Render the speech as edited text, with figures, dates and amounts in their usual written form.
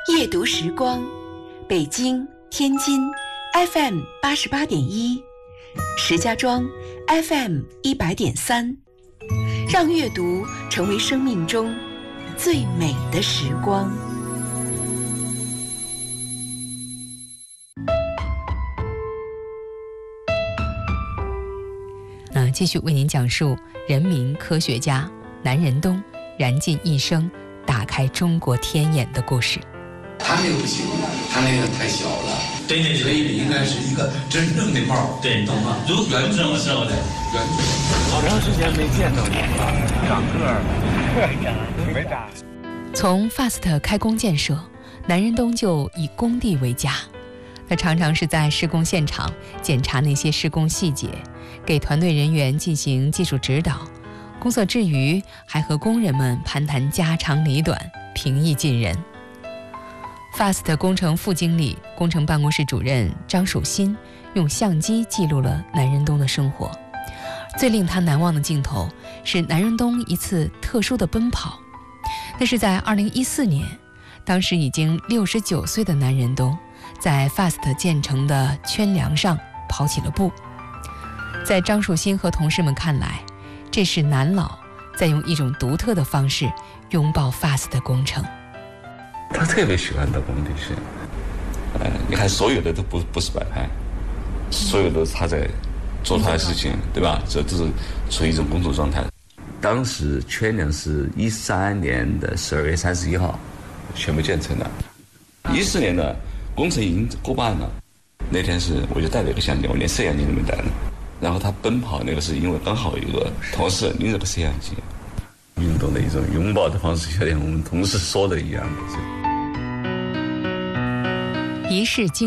夜读时光，北京、天津 FM 88.1，石家庄 FM 100.3，让阅读成为生命中最美的时光。 继续为您讲述人民科学家南仁东燃尽一生打开中国天眼的故事。 他那个不行，他那个太小了。 对， 所以你应该是一个真正的炮。 对，懂吗？如圆柱，我知道的。 圆柱。 好长时间没见到你了，长个儿没长。 从 FAST 开工建设，南仁东就以工地为家。他常常是在施工现场检查那些施工细节，给团队人员进行技术指导。工作之余，还和工人们攀谈家长里短，平易近人。FAST 工程副经理、工程办公室主任张曙新用相机记录了南仁东的生活。最令他难忘的镜头是南仁东一次特殊的奔跑。那是在2014年，当时已经69岁的南仁东在 FAST 建成的圈梁上跑起了步。在张曙新和同事们看来，这是南老在用一种独特的方式拥抱 FAST 的工程。 他特别喜欢到工地去，你看所有的都不是摆拍，所有都是他在做他的事情，对吧？这都是处于一种工作状态。当时圈梁是13年的12月31号全部建成的，14年的工程已经过半了。那天是我就带了一个相机，我连摄像机都没带了。然后他奔跑那个是因为刚好有一个同事拎着个摄像机，运动的一种拥抱的方式，有点我们同事说的一样的。 一世经